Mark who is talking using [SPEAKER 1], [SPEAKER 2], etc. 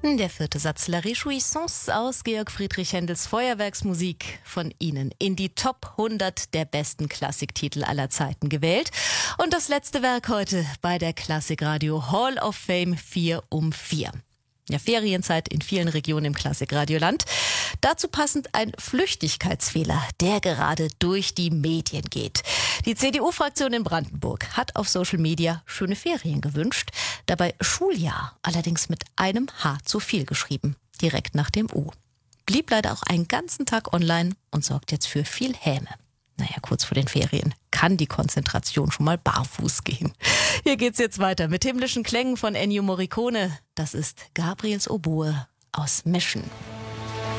[SPEAKER 1] Der vierte Satz La Réjouissance aus Georg Friedrich Händels Feuerwerksmusik von Ihnen in die Top 100 der besten Klassiktitel aller Zeiten gewählt. Und das letzte Werk heute bei der Klassikradio Hall of Fame 4 um 4. Ja, Ferienzeit in vielen Regionen im Klassikradioland. Dazu passend ein Flüchtigkeitsfehler, der gerade durch die Medien geht. Die CDU-Fraktion in Brandenburg hat auf Social Media schöne Ferien gewünscht, dabei Schuljahr allerdings mit einem H zu viel geschrieben, direkt nach dem U. Blieb leider auch einen ganzen Tag online und sorgt jetzt für viel Häme. Naja, kurz vor den Ferien kann die Konzentration schon mal barfuß gehen. Hier geht's jetzt weiter mit himmlischen Klängen von Ennio Morricone. Das ist Gabriels Oboe aus Mission.